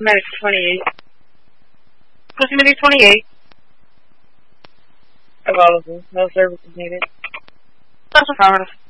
Medic 28. Pushing to be 28. Of all of them. No services needed. That's affirmative.